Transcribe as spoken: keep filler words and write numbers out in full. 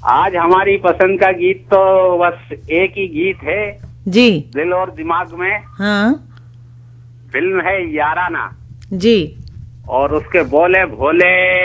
आज हमारी पसंद का गीत तो बस एक ही गीत है जी। दिल और दिमाग में। हाँ फिल्म है याराना जी। और उसके बोले भोले